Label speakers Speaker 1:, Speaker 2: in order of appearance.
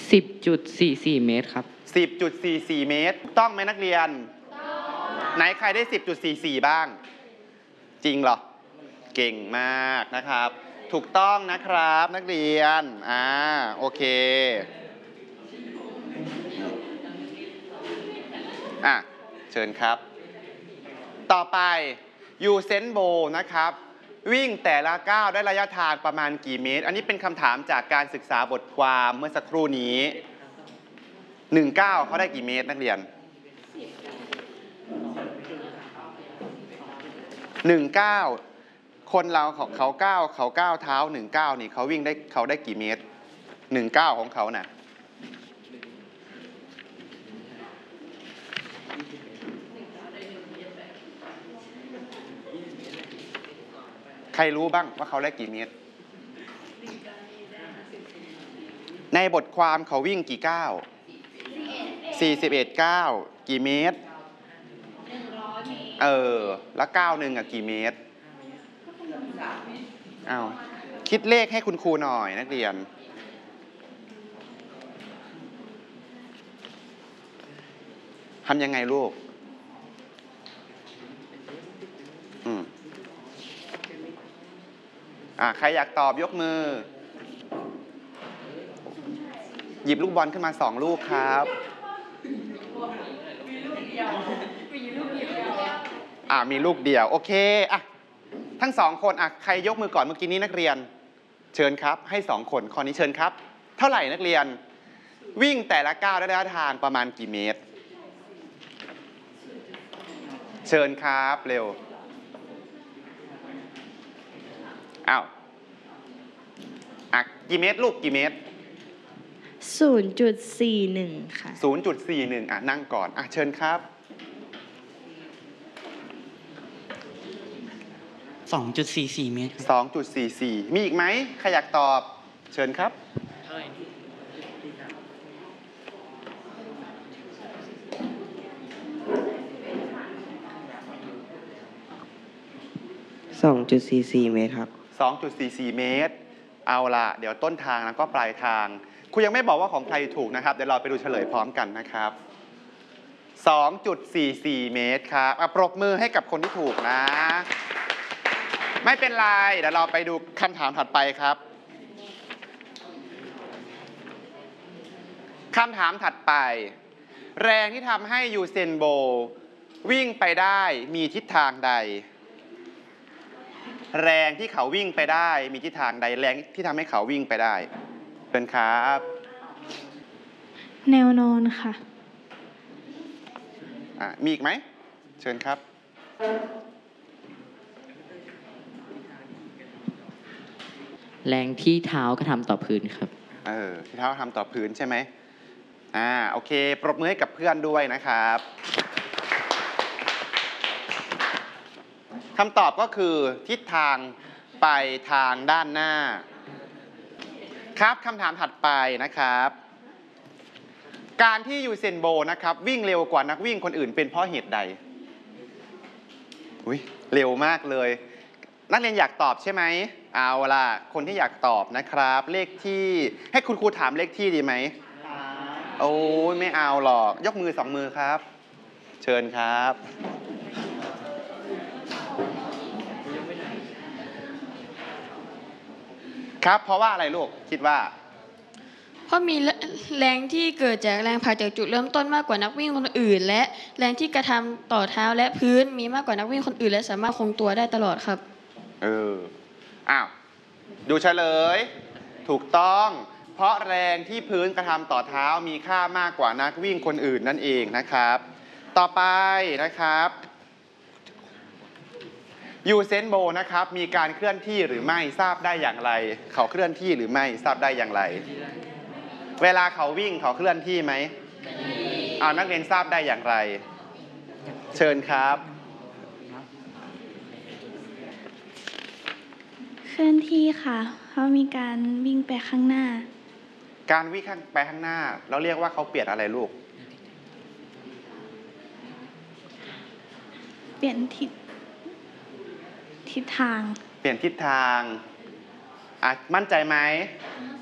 Speaker 1: 10.44 เมตรครับ
Speaker 2: 10.44 เมตรถูกต้องไหมนักเรียนไหนใครได้ 10.44 บ้างจริงเหรอเก่งมากนะครับถูกต้องนะครับนักเรียนโอเคเชิญครับต่อไปยูเซนโบนะครับวิ่งแต่ละก้าวได้ระยะทางประมาณกี่เมตรอันนี้เป็นคำถามจากการศึกษาบทความเมื่อสักครู่นี้1 ก้าวเขาได้กี่เมตรนักเรียน1 ก้าวคนเราเขาก้าวเท้า1 ก้าวนี่เขาวิ่งได้เขาได้กี่เมตร1 ก้าวของเขาน่ะใครรู้บ้างว่าเขาได้กี่เมตรในบทความเขาวิ่งกี่ก้าว41 ก้าวกี่เมตรแล้วก้าวหนึ่งกี่เมตรคิดเลขให้คุณครูหน่อยนักเรียนทำยังไงลูกใครอยากตอบยกมือหยิบลูกบอลขึ้นมา2 ลูกครับมีลูกเดียวโอเคทั้ง2 คนใครยกมือก่อนเมื่อกี้นี้นักเรียนเชิญครับให้2 คนข้อนี้เชิญครับเท่าไหร่นักเรียนวิ่งแต่ละก้าวได้ระยะทางประมาณกี่เมตรเชิญครับเร็วกี่เมตรลูกกี่เมตร
Speaker 3: 0.41 ค่ะ
Speaker 2: 0.41นั่งก่อนเชิญครับ
Speaker 1: 2.44 เมตร
Speaker 2: 2.44มีอีกไหมใครอยากตอบเชิญครับ
Speaker 1: 2.44 เมตรครับ
Speaker 2: 2.44 เมตรเอาล่ะเดี๋ยวต้นทางแล้วก็ปลายทางครูยังไม่บอกว่าของใครถูกนะครับเดี๋ยวเราไปดูเฉลยพร้อมกันนะครับ2.44 เมตรครับปรบมือให้กับคนที่ถูกนะไม่เป็นไรเดี๋ยวเราไปดูคำถามถัดไปครับคำถามถัดไปแรงที่ทำให้ยูเซนโบวิ่งไปได้มีทิศทางใดแรงที่เขาวิ่งไปได้มีทิศทางใดแรงที่ทำให้เขาวิ่งไปได้เป็นครับ
Speaker 3: แนวนอนค่ะ
Speaker 2: มีอีกไหมเชิญครับ
Speaker 1: แรงที่เท้ากระทำต่อพื้นครับ
Speaker 2: ที่เท้าทำต่อพื้นใช่ไหมโอเคปรบมือให้กับเพื่อนด้วยนะครับคำตอบก็คือทิศทางไปทางด้านหน้าครับคำถามถัดไปนะครับการที่ยูเซนโบนะครับวิ่งเร็วกว่านักวิ่งคนอื่นเป็นเพราะเหตุใดเร็วมากเลยนักเรียนอยากตอบใช่ไหมเอาล่ะคนที่อยากตอบนะครับเลขที่ให้คุณครูถามเลขที่ดีไหมโอ้ยไม่เอาหรอกยกมือ2 มือครับเชิญครับครับเพราะว่าอะไรลูกคิดว่า
Speaker 4: เพราะมีแรงที่เกิดจากแรงผลักจากจุดเริ่มต้นมากกว่านักวิ่งคนอื่นและแรงที่กระทำต่อเท้าและพื้นมีมากกว่านักวิ่งคนอื่นและสามารถคงตัวได้ตลอดครับ
Speaker 2: ดูเฉลยถูกต้องเพราะแรงที่พื้นกระทำต่อเท้ามีค่ามากกว่านักวิ่งคนอื่นนั่นเองนะครับต่อไปนะครับยูเซนโบนะครับมีการเคลื่อนที่หรือไม่ทราบได้อย่างไรเขาเคลื่อนที่หรือไม่ทราบได้อย่างไรเวลาเขาวิ่งเขาเคลื่อนที่ไหมนักเรียนทราบได้อย่างไรเชิญครับ
Speaker 3: เคลื่อนที่ค่ะเขามีการวิ่งไปข้างหน้า
Speaker 2: การวิ่งไปข้างหน้าเราเรียกว่าเขาเปลี่ยนอะไรลูก
Speaker 3: เปลี่ยนทิศทาง
Speaker 2: เปลี่ยนทิศทางมั่นใจไหม